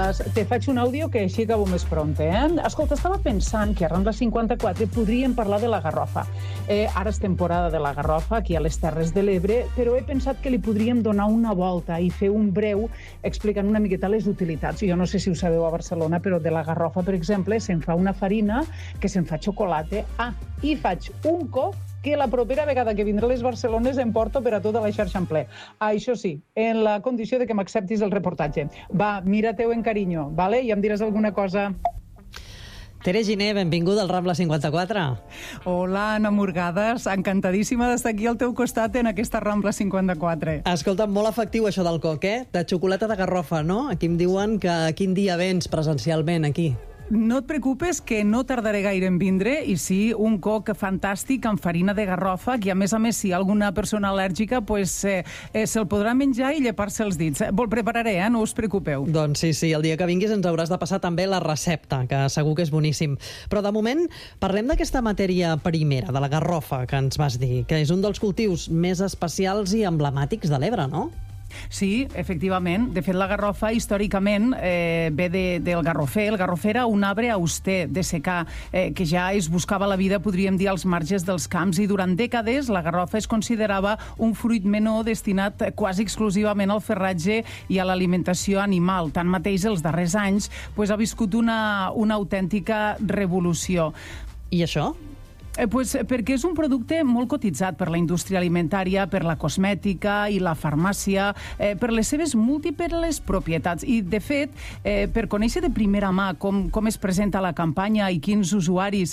estàs? Te faig un àudio que així acabo més pronte, Escolta, estava pensant que a Rambla 54 podríem parlar de la garrofa. Ara és temporada de la garrofa, aquí a les Terres de l'Ebre, però he pensat que li podríem donar una volta i fer un breu explicant una miqueta les utilitats. Jo no sé si ho sabeu a Barcelona, però de la garrofa, per exemple, se'n fa una farina que se'n fa xocolata. I faig un coc que la propera vegada que vindré a les Barcelones em porto per a tota la xarxa en ple. Això sí, en la condició de que m'acceptis el reportatge. Va, mira-te-ho en carinyo, vale? I em diràs alguna cosa. Tere Giner, benvinguda al Rambla 54. Hola, Anna Murgades. Encantadíssima d'estar aquí al teu costat en aquesta Rambla 54. Escolta, molt efectiu això del coc, De xocolata de garrofa, no? Aquí em diuen que quin dia vens presencialment aquí. No et preocupes, que no tardaré gaire en vindre, i sí, un coc fantàstic amb farina de garrofa, que a més, si hi ha alguna persona al·lèrgica, se'l podrà menjar i llepar-se els dits. Vol prepararé, no us preocupeu. Doncs sí, el dia que vinguis ens hauràs de passar també la recepta, que segur que és boníssim. Però de moment parlem d'aquesta matèria primera, de la garrofa, que ens vas dir, que és un dels cultius més especials i emblemàtics de l'Ebre, no? Sí, efectivament. De fet, la garrofa històricament ve del garrofer. El garrofer era un arbre auster de secà que ja es buscava la vida, podríem dir, als marges dels camps, i durant dècades la garrofa es considerava un fruit menor destinat quasi exclusivament al ferratge i a l'alimentació animal. Tanmateix, els darrers anys ha viscut una autèntica revolució. I això? Perquè és un producte molt cotitzat per la indústria alimentària, per la cosmètica i la farmàcia, per les seves múltiples propietats. I, de fet, per conèixer de primera mà com es presenta la campanya i quins usuaris,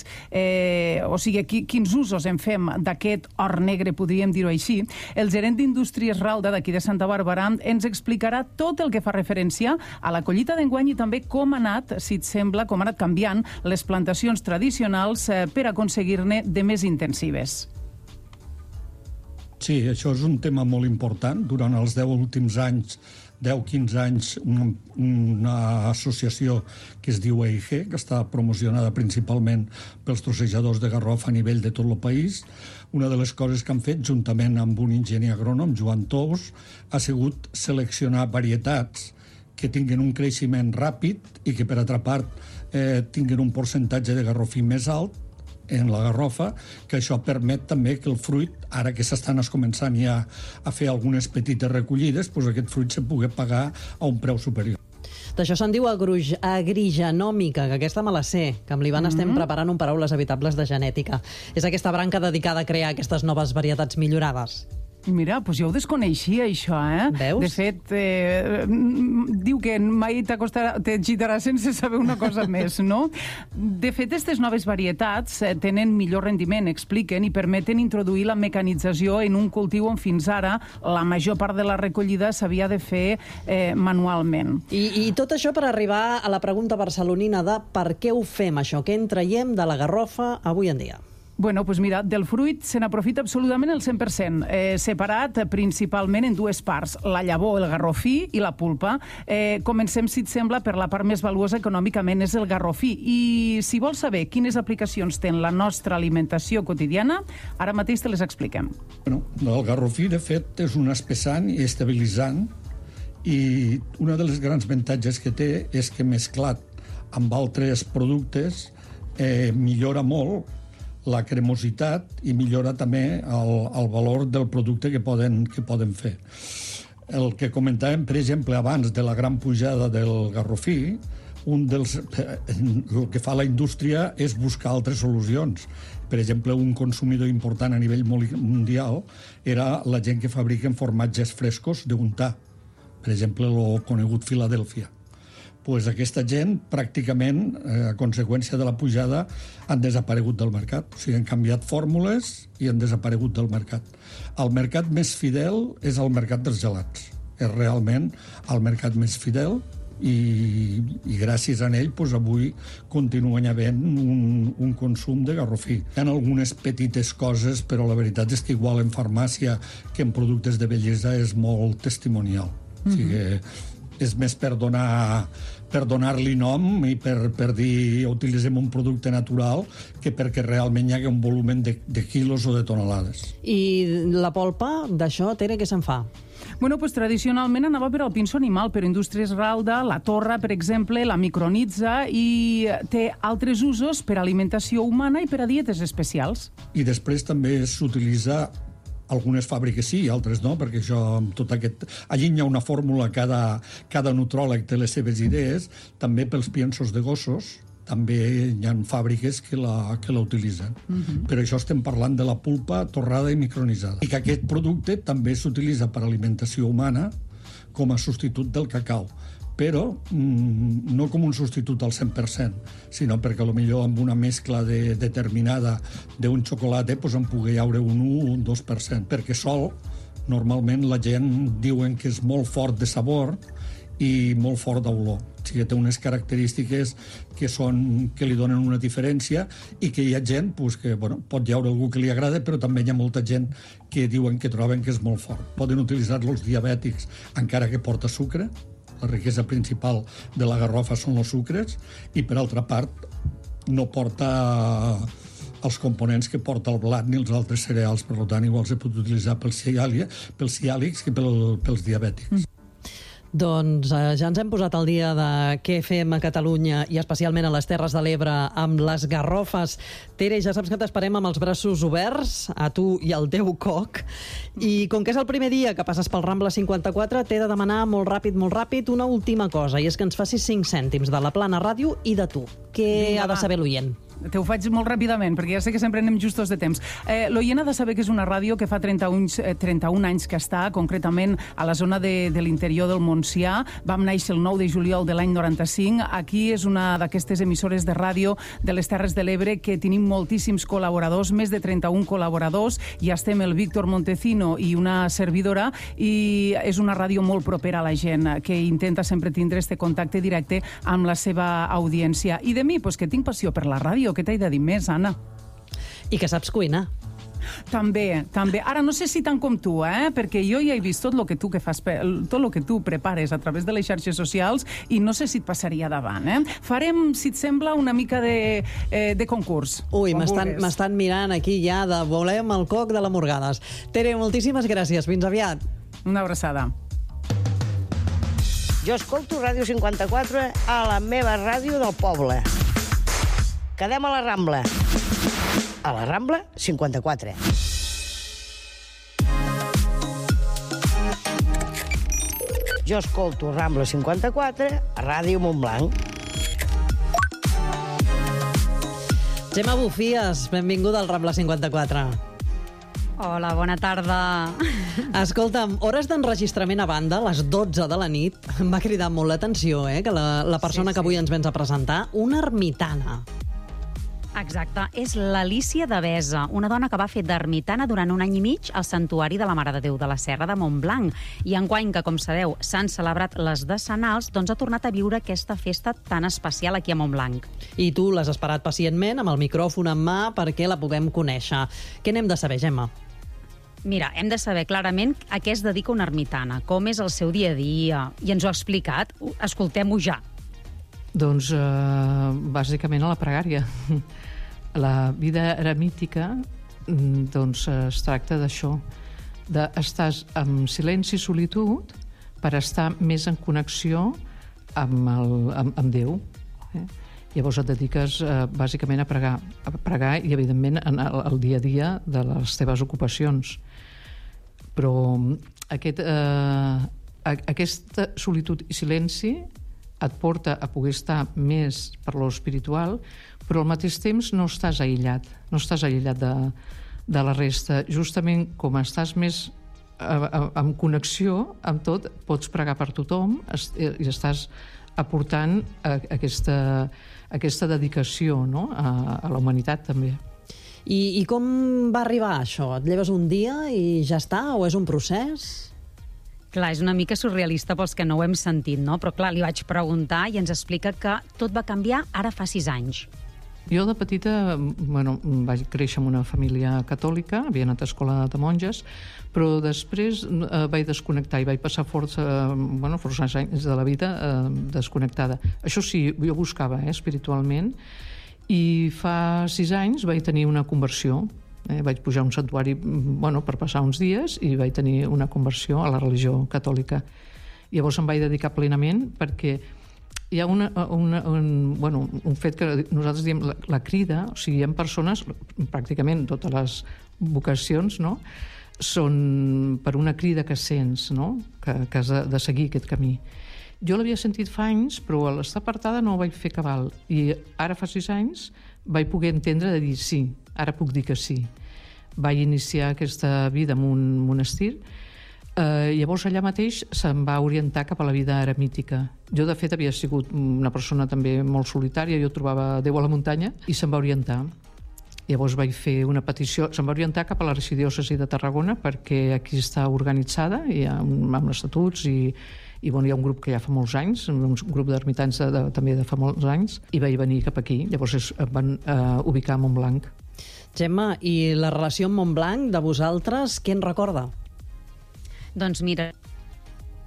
quins usos en fem d'aquest or negre, podríem dir-ho així, el gerent d'Indústries Ralda d'aquí de Santa Bàrbara ens explicarà tot el que fa referència a la collita d'enguany i també com ha anat, si et sembla, com ha anat canviant les plantacions tradicionals per aconseguir-ne de més intensives. Sí, això és un tema molt important. Durant els 10 últims anys, 10-15 anys, una associació que es diu EIG, que està promocionada principalment pels trossejadors de garrofa a nivell de tot el país. Una de les coses que han fet, juntament amb un enginyer agrònom, Joan Tous, ha sigut seleccionar varietats que tinguin un creixement ràpid i que, per altra part, tinguin un percentatge de garrofí més alt en la garrofa, que això permet també que el fruit, ara que s'estan començant ja a fer algunes petites recollides, aquest fruit se pugui pagar a un preu superior. D'això se'n diu agrigenòmica, que aquesta me la sé, que amb l'Ivan estem preparant un Paraules Evitables de genètica. És aquesta branca dedicada a crear aquestes noves varietats millorades. Mira, jo ho desconeixia, això, Veus? De fet, diu que mai t'agitarà sense saber una cosa més, no? De fet, aquestes noves varietats tenen millor rendiment, expliquen, i permeten introduir la mecanització en un cultiu on fins ara la major part de la recollida s'havia de fer manualment. I tot això per arribar a la pregunta barcelonina de per què ho fem, això? Què en traiem de la garrofa avui en dia? Mira, del fruit se n'aprofita absolutament el 100%, separat principalment en dues parts, la llavor, el garrofí, i la pulpa. Comencem, si et sembla, per la part més valuosa econòmicament, és el garrofí. I si vols saber quines aplicacions té en la nostra alimentació quotidiana, ara mateix te les expliquem. El garrofí, de fet, és un espessant i estabilitzant, i una de les grans avantatges que té és que, mesclat amb altres productes, millora molt la cremositat i millora també el valor del producte que poden fer. El que comentàvem, per exemple, abans de la gran pujada del garrofí, el que fa la indústria és buscar altres solucions. Per exemple, un consumidor important a nivell mundial era la gent que fabrica formatges frescos d'untar. Per exemple, el conegut Filadèlfia. Aquesta gent, pràcticament, a conseqüència de la pujada, han desaparegut del mercat. O sigui, han canviat fórmules i han desaparegut del mercat. El mercat més fidel és el mercat dels gelats. És realment el mercat més fidel i gràcies a ell avui continuen havent un consum de garrofí. Hi ha algunes petites coses, però la veritat és que igual en farmàcia que en productes de bellesa és molt testimonial. O sigui, és més per donar-li nom i per dir utilitzem un producte natural que perquè realment hi hagi un volum de quilos o de tonelades. I la polpa d'això, Tere, què se'n fa? Bueno, pues tradicionalment anava per al pinso animal, però Indústries Ralda, la torra, per exemple, la micronitza i té altres usos per a alimentació humana i per a dietes especials. I després també s'utilitza, algunes fàbriques sí, altres no, perquè això, tot aquest... Allí hi ha una fórmula, cada nutròleg té les seves idees, també pels piensos de gossos, també hi ha fàbriques que la utilitzen. Però això estem parlant de la pulpa torrada i micronitzada. I que aquest producte també s'utilitza per a alimentació humana com a substitut del cacau, però no com un substitut al 100%, sinó perquè potser amb una mescla determinada d'un xocolata en pugui haure un 1 o un 2%, perquè sol, normalment la gent diuen que és molt fort de sabor i molt fort d'olor. O sigui, té unes característiques que li donen una diferència i que hi ha gent que pot hi haure algú que li agrada, però també hi ha molta gent que diuen que troben que és molt fort. Poden utilitzar-lo els diabètics encara que porta sucre. La riquesa principal de la garrofa són els sucres i, per altra part, no porta els components que porta el blat ni els altres cereals. Per tant, igual se pot utilitzar pels ciàlics que pels diabètics. Doncs ja ens hem posat al dia de què fem a Catalunya i especialment a les Terres de l'Ebre amb les garrofes. Tere, ja saps que t'esperem amb els braços oberts, a tu i al teu coc. I com que és el primer dia que passes pel Rambla 54, t'he de demanar molt ràpid una última cosa, i és que ens facis 5 cèntims de la Plana Ràdio i de tu. Què ha de saber l'oient? Te ho faig molt ràpidament, perquè ja sé que sempre anem justos de temps. L'oient ha de saber que és una ràdio que fa 31 anys que està, concretament a la zona de l'interior del Montsià. Vam néixer el 9 de juliol de l'any 95. Aquí és una d'aquestes emissores de ràdio de les Terres de l'Ebre que tenim moltíssims col·laboradors, més de 31 col·laboradors, i estem el Víctor Montecino i una servidora, i és una ràdio molt propera a la gent, que intenta sempre tindre este contacte directe amb la seva audiència. I de mi, que tinc passió per la ràdio. Què t'he de dir més, Anna? I que saps cuinar. També. Ara no sé si tant com tu, perquè jo ja he vist tot el que tu prepares a través de les xarxes socials i no sé si et passaria davant. Farem, si et sembla, una mica de concurs. Ui, m'estan mirant aquí ja de volem el coc de la Morgades. Tere, moltíssimes gràcies. Fins aviat. Una abraçada. Jo escolto Ràdio 54 a la meva ràdio del poble. Quedem a la Rambla. A la Rambla 54. Jo escolto Rambla 54 a Ràdio Montblanc. Gemma Bufies, benvinguda al Rambla 54. Hola, bona tarda. Escolta'm, hores d'enregistrament a banda, a les 12 de la nit, em va cridar molt l'atenció, que la persona que avui ens vens a presentar, una ermitana. Exacte, és l'Alícia Devesa, una dona que va fer d'ermitana durant 1 any i mig al Santuari de la Mare de Déu de la Serra de Montblanc. I enguany que, com sabeu, s'han celebrat les decenals, doncs ha tornat a viure aquesta festa tan especial aquí a Montblanc. I tu l'has esperat pacientment, amb el micròfon en mà, perquè la puguem conèixer. Què n'hem de saber, Gemma? Mira, hem de saber clarament a què es dedica una ermitana, com és el seu dia a dia, i ens ho ha explicat. Escoltem-ho ja. Doncs, bàsicament, a la pregària. La vida eremítica, doncs, es tracta d'això, d'estar en silenci i solitud per estar més en connexió amb Déu. Llavors et dediques, bàsicament, a pregar i, evidentment, el dia a dia de les teves ocupacions. Però aquesta solitud i silenci et porta a poder estar més per lo espiritual, però al mateix temps no estàs aïllat de la resta. Justament com estàs més en connexió amb tot, pots pregar per tothom i estàs aportant aquesta dedicació, no? A la humanitat també. I com va arribar això? Et lleves un dia i ja està? O és un procés? Clar, és una mica surrealista pels que no ho hem sentit, no? Però clar, li vaig preguntar i ens explica que tot va canviar ara fa 6 anys. Jo de petita, vaig créixer en una família catòlica, havia anat a escola de monges, però després vaig desconnectar i vaig passar força anys de la vida desconnectada. Això sí, jo buscava espiritualment, i fa 6 anys vaig tenir una conversió. Vaig pujar a un santuari per passar uns dies i vaig tenir una conversió a la religió catòlica. Llavors em vaig dedicar plenament perquè hi ha un fet que nosaltres diem la crida, o sigui, hi ha persones, pràcticament totes les vocacions, no?, són per una crida que sents, no?, que has de seguir aquest camí. Jo l'havia sentit fa anys, però a l'estar apartada no ho vaig fer cabal. I ara fa 6 anys vaig poder entendre de dir sí, ara puc dir que sí. Vaig iniciar aquesta vida en un monestir. Llavors allà mateix se'm va orientar cap a la vida eremítica. Jo de fet havia sigut una persona també molt solitària, jo trobava Déu a la muntanya i se'm va orientar. Llavors vaig fer una petició, se'm va orientar cap a l'arxidiòcesi de Tarragona perquè aquí està organitzada, amb estatuts i hi ha un grup que ja fa molts anys, un grup d'ermitans també de fa molts anys, i vaig venir cap aquí. Llavors em van ubicar a Montblanc. Gemma, i la relació amb Montblanc de vosaltres, què en recorda? Doncs mira,